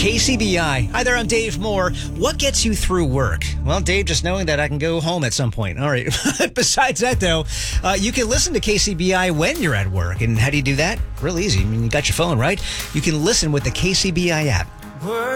KCBI. Hi there, I'm Dave Moore. What gets you through work? Well, Dave, just knowing that I can go home at some point. All right. Besides that, though, you can listen to KCBI when you're at work. And how do you do that? Real easy. I mean, you got your phone, right? You can listen with the KCBI app.